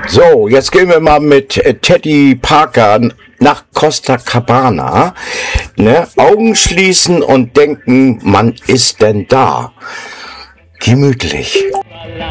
So, jetzt gehen wir mal mit Teddy Parker nach Costa Cabana. Ne? Augen schließen und denken, man ist denn da. Gemütlich.